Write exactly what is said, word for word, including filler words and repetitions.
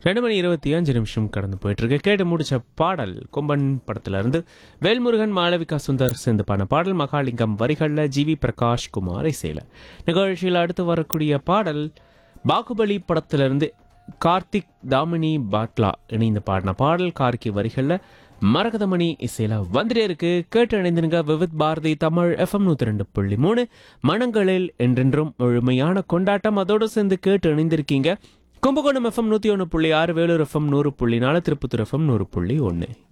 ரெண்டு மணி இருபத்தி அஞ்சு நிமிஷம் கடந்து போயிட்டு இருக்கு. கேட்டு முடிச்ச பாடல் கொம்பன் படத்துல இருந்து வேல்முருகன் மாளவிகா சுந்தர் சேர்ந்து பாடின பாடல். மகாலிங்கம் வரிகள்ல ஜி வி பிரகாஷ் குமார் இசையில. நிகழ்ச்சியில் அடுத்து வரக்கூடிய பாடல் பாகுபலி படத்திலிருந்து கார்த்திக் தாமினி பாட்லா இணைந்து பாடின பாடல். கார்கி வரிகள்ல மரகதமணி இசையில வந்துட்டே இருக்கு. கேட்டு இணைந்திருங்க விவித் பாரதி தமிழ் எஃப்எம் நூத்தி ரெண்டு புள்ளி மூணு மனங்களில் என்றென்றும் முழுமையான கொண்டாட்டம். அதோடு சேர்ந்து கேட்டு இணைந்திருக்கீங்க கும்பகோணம் எஃப்எம் நூத்தி ஒன்று புள்ளி ஆறு, வேலூர் எஃப்எம் நூறு புள்ளி நாலு, திருப்பத்தூர் எஃப்எம் நூறு புள்ளி ஒன்று.